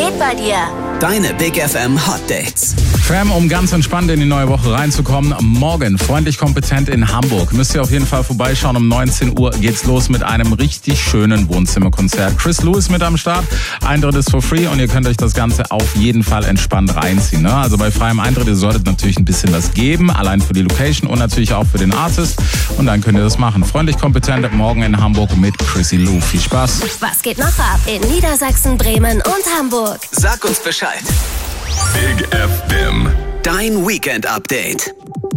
geht bei dir? Deine Big FM Hot Dates. Fam, um ganz entspannt in die neue Woche reinzukommen, morgen freundlich kompetent in Hamburg. Müsst ihr auf jeden Fall vorbeischauen. Um 19 Uhr geht's los mit einem richtig schönen Wohnzimmerkonzert. Chris Lewis mit am Start. Eintritt ist for free und ihr könnt euch das Ganze auf jeden Fall entspannt reinziehen. Ne? Also bei freiem Eintritt, ihr solltet natürlich ein bisschen was geben, allein für die Location und natürlich auch für den Artist. Und dann könnt ihr das machen. Freundlich kompetent morgen in Hamburg mit Chrissy Lou. Viel Spaß. Was geht noch ab in Niedersachsen, Bremen und Hamburg? Sag uns Bescheid. Big FM. Dein Weekend-Update.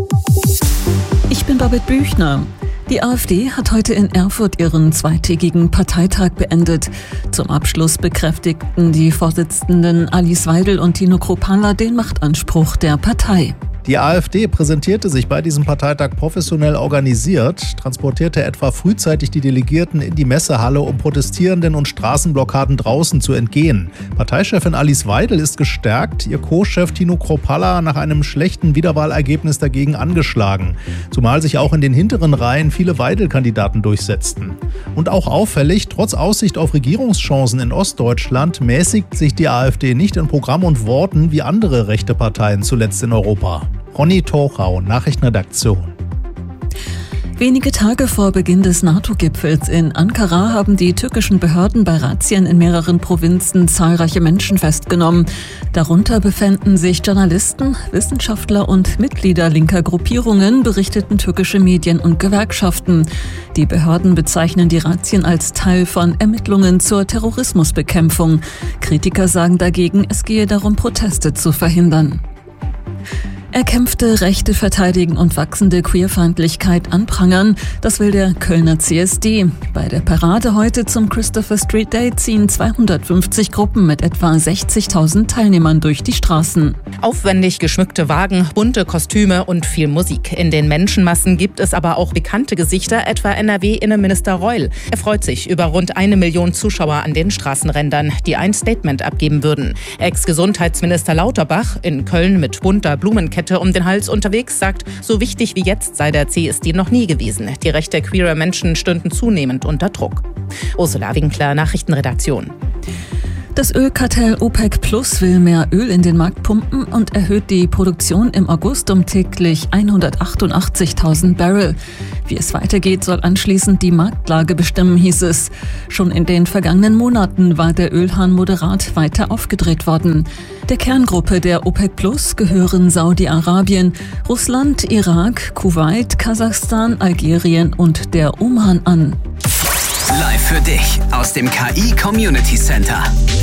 Ich bin Babette Büchner. Die AfD hat heute in Erfurt ihren zweitägigen Parteitag beendet. Zum Abschluss bekräftigten die Vorsitzenden Alice Weidel und Tino Kruppalla den Machtanspruch der Partei. Die AfD präsentierte sich bei diesem Parteitag professionell organisiert, transportierte etwa frühzeitig die Delegierten in die Messehalle, um Protestierenden und Straßenblockaden draußen zu entgehen. Parteichefin Alice Weidel ist gestärkt, ihr Co-Chef Tino Kruppalla nach einem schlechten Wiederwahlergebnis dagegen angeschlagen. Zumal sich auch in den hinteren Reihen viele Weidel-Kandidaten durchsetzten. Und auch auffällig, trotz Aussicht auf Regierungschancen in Ostdeutschland mäßigt sich die AfD nicht in Programm und Worten wie andere rechte Parteien zuletzt in Europa. Ronny Tochau, Nachrichtenredaktion. Wenige Tage vor Beginn des NATO-Gipfels in Ankara haben die türkischen Behörden bei Razzien in mehreren Provinzen zahlreiche Menschen festgenommen. Darunter befänden sich Journalisten, Wissenschaftler und Mitglieder linker Gruppierungen, berichteten türkische Medien und Gewerkschaften. Die Behörden bezeichnen die Razzien als Teil von Ermittlungen zur Terrorismusbekämpfung. Kritiker sagen dagegen, es gehe darum, Proteste zu verhindern. Erkämpfte Rechte verteidigen und wachsende Queerfeindlichkeit anprangern, das will der Kölner CSD. Bei der Parade heute zum Christopher Street Day ziehen 250 Gruppen mit etwa 60.000 Teilnehmern durch die Straßen. Aufwendig geschmückte Wagen, bunte Kostüme und viel Musik. In den Menschenmassen gibt es aber auch bekannte Gesichter, etwa NRW-Innenminister Reul. Er freut sich über rund 1 Million Zuschauer an den Straßenrändern, die ein Statement abgeben würden. Ex-Gesundheitsminister Lauterbach, in Köln mit bunter Blumenkette um den Hals unterwegs, sagt, so wichtig wie jetzt sei der CSD noch nie gewesen. Die Rechte queerer Menschen stünden zunehmend unter Druck. Ursula Winkler, Nachrichtenredaktion. Das Ölkartell OPEC Plus will mehr Öl in den Markt pumpen und erhöht die Produktion im August um täglich 188.000 Barrel. Wie es weitergeht, soll anschließend die Marktlage bestimmen, hieß es. Schon in den vergangenen Monaten war der Ölhahn moderat weiter aufgedreht worden. Der Kerngruppe der OPEC Plus gehören Saudi-Arabien, Russland, Irak, Kuwait, Kasachstan, Algerien und der Oman an. Live für dich aus dem KI Community Center.